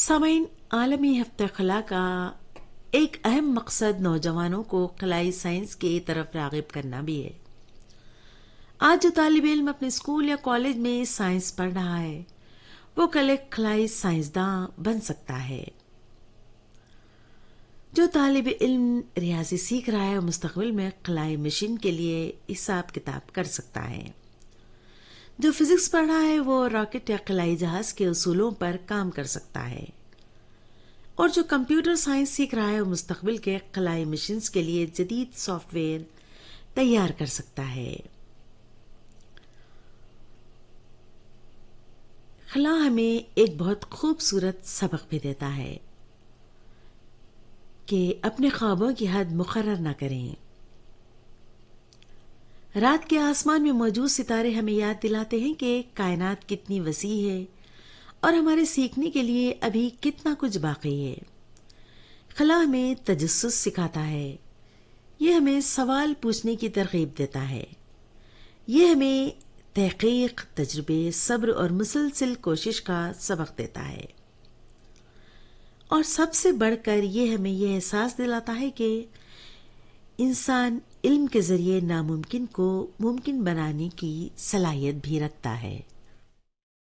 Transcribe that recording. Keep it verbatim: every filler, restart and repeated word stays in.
सामीन, आलमी हफ्ते खला का एक अहम मकसद नौजवानों को खलाई साइंस की तरफ राग़िब करना भी है। आज जो तालिब इल्म अपने स्कूल या कॉलेज में साइंस पढ़ रहा है वो कल एक खलाई साइंसदान बन सकता है। जो तालिब इल्म रियाजी सीख रहा है वो मुस्तकबिल में खलाई मिशन के लिए हिसाब किताब कर सकता है। जो फिजिक्स पढ़ रहा है वो रॉकेट या खलाई जहाज के उसूलों पर काम कर सकता है, और जो कंप्यूटर साइंस सीख रहा है वो मुस्तकबिल के खलाई मिशंस के लिए जदीद सॉफ्टवेयर तैयार कर सकता है। खला हमें एक बहुत खूबसूरत सबक भी देता है कि अपने ख्वाबों की हद मुकर्रर न करें। रात के आसमान में मौजूद सितारे हमें याद दिलाते हैं कि कायनात कितनी वसी है और हमारे सीखने के लिए अभी कितना कुछ बाकी है। खला हमें तजस्सुस सिखाता है, ये हमें सवाल पूछने की तरगीब देता है, ये हमें तहकीक, तजुर्बे, सब्र और मुसलसल कोशिश का सबक देता है, और सबसे बढ़कर ये हमें यह एहसास दिलाता है कि इंसान इल्म के जरिए नामुमकिन को मुमकिन बनाने की सलाहियत भी रखता है।